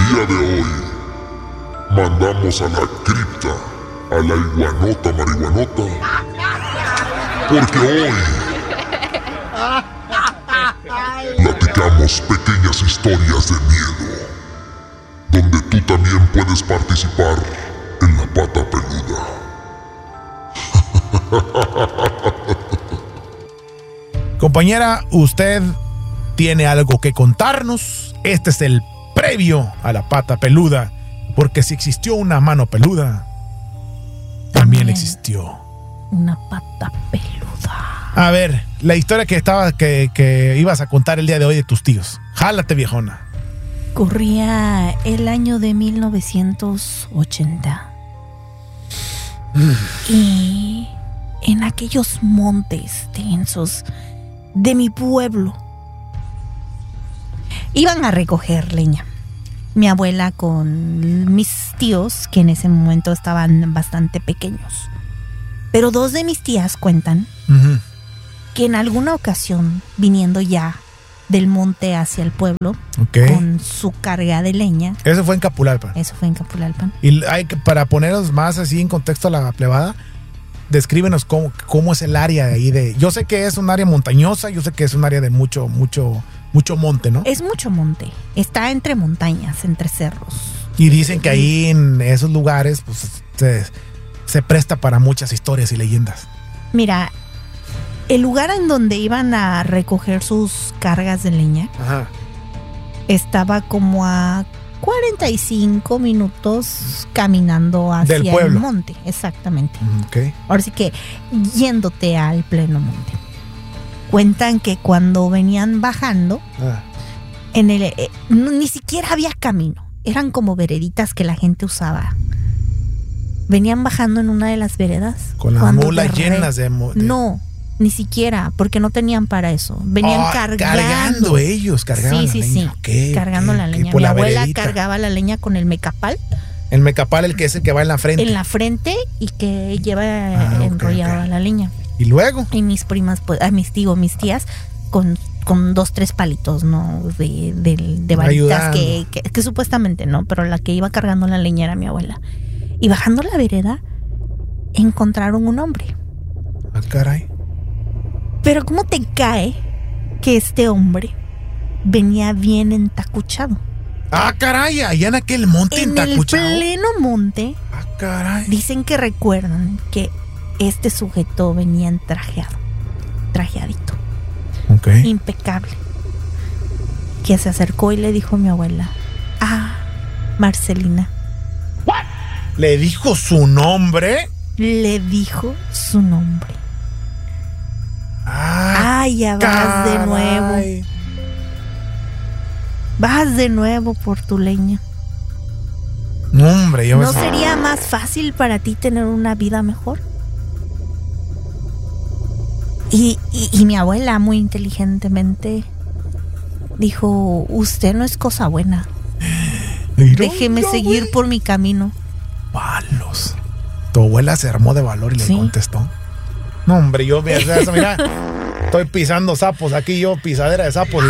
día de hoy mandamos a la cripta a la iguanota marihuanota, porque hoy platicamos pequeñas historias de miedo, donde tú también puedes participar en la pata peluda. Compañera, usted tiene algo que contarnos. Este es el previo a la pata peluda, porque si existió una mano peluda, también existió una pata peluda. A ver, la historia que ibas a contar el día de hoy de tus tíos. Jálate, viejona. Corría el año de 1980. Y en aquellos montes densos de mi pueblo iban a recoger leña. Mi abuela con mis tíos, que en ese momento estaban bastante pequeños. Pero dos de mis tías cuentan que en alguna ocasión, viniendo ya del monte hacia el pueblo, con su carga de leña. Eso fue en Capulalpan. Eso fue en Capulalpan. Y para ponernos más así en contexto a la plebada, descríbenos cómo es el área de ahí de... Yo sé que es un área montañosa, yo sé que es un área de mucho monte, ¿no? Es mucho monte. Está entre montañas, entre cerros. Y dicen que ahí en esos lugares pues se presta para muchas historias y leyendas. Mira, el lugar en donde iban a recoger sus cargas de leña estaba como a 45 minutos caminando hacia el monte. Exactamente. Ahora sí que yéndote al pleno monte. Cuentan que cuando venían bajando, ni siquiera había camino. Eran como vereditas que la gente usaba. Venían bajando en una de las veredas. Con las mulas llenas de... No, ni siquiera, porque no tenían para eso. Venían cargando la leña. Cargando la leña. Mi abuela cargaba la leña con el mecapal. El mecapal, el que es el que va en la frente. En la frente y que lleva enrollada la leña. ¿Y luego? Y mis primas, pues, mis tías, con 2-3 palitos, ¿no? De varitas que supuestamente no, pero la que iba cargando la leña era mi abuela. Y bajando la vereda, encontraron un hombre. Ah, caray. Pero ¿cómo te cae que este hombre venía bien entacuchado? Ah, caray, allá en aquel monte entacuchado. En el pleno monte. Ah, caray. Dicen que recuerdan que este sujeto venía trajeadito. Impecable. Que se acercó y le dijo a mi abuela: Marcelina. ¿What? ¿Le dijo su nombre? Le dijo su nombre. Ya vas caray. de nuevo. Vas de nuevo por tu leña. No, hombre, ¿No sería más fácil para ti tener una vida mejor? Y mi abuela muy inteligentemente dijo: usted no es cosa buena. Déjeme seguir por mi camino. Palos. Tu abuela se armó de valor y le contestó. No, hombre, yo mira, estoy pisando sapos aquí, yo pisadera de sapos.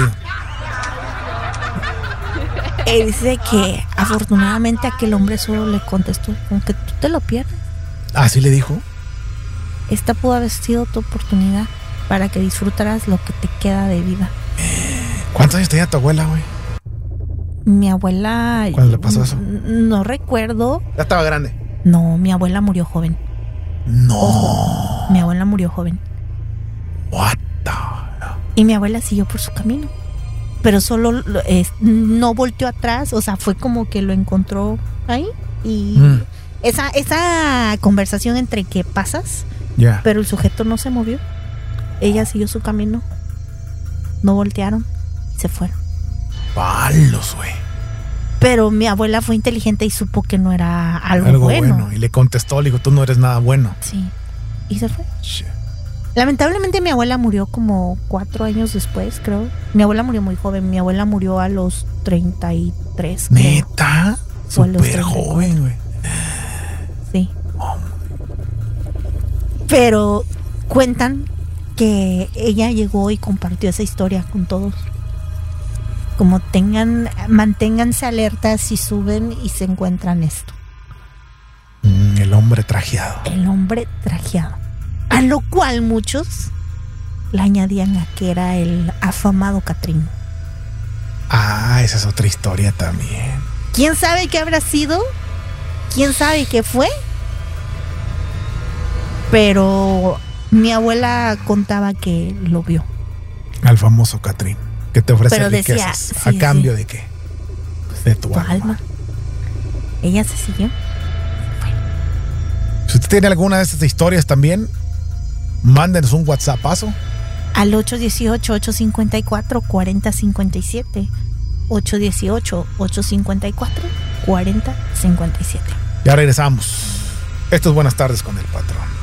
Dice que afortunadamente aquel hombre solo le contestó: aunque tú te lo pierdes. ¿Así le dijo? Esta pudo haber sido tu oportunidad para que disfrutaras lo que te queda de vida. ¿Cuántos años tenía tu abuela, güey? Mi abuela... ¿Cuándo le pasó eso? No recuerdo. ¿Ya estaba grande? No, mi abuela murió joven. No. Ojo, mi abuela murió joven. What the... Y mi abuela siguió por su camino. Pero solo no volteó atrás. O sea, fue como que lo encontró ahí. Y esa conversación entre que pasas, pero el sujeto no se movió. Ella siguió su camino. No voltearon. Se fueron. Palos, güey. Pero mi abuela fue inteligente y supo que no era algo bueno. Y le contestó, le dijo: tú no eres nada bueno. Sí. Y se fue. Shit. Lamentablemente mi abuela murió como 4 años después, creo. Mi abuela murió muy joven. Mi abuela murió a los 33. ¿Neta? Súper joven, güey. Sí. Pero cuentan que ella llegó y compartió esa historia con todos. Como manténganse alertas si suben y se encuentran esto. El hombre trajeado. El hombre trajeado. A lo cual muchos le añadían a que era el afamado Catrín. Ah, esa es otra historia también. ¿Quién sabe qué habrá sido? ¿Quién sabe qué fue? Pero mi abuela contaba que lo vio. Al famoso Catrín, que te ofrece Pero decía, riquezas. sí, ¿A cambio sí. de qué? De tu alma. Ella se siguió. Si usted tiene alguna de estas historias también, mándenos un WhatsAppazo. Al 818-854-4057. 818-854-4057. Ya regresamos. Esto es Buenas Tardes con el Patrón.